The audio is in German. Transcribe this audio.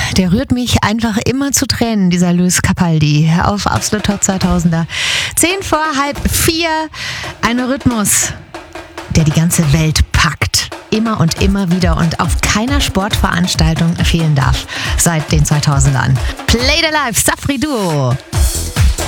der rührt mich einfach immer zu Tränen, dieser Luis Capaldi auf Absolut Top 2000er. 4:10, ein Rhythmus, der die ganze Welt packt. Immer und immer wieder und auf keiner Sportveranstaltung fehlen darf seit den 2000ern. Play the Life, Safri Duo.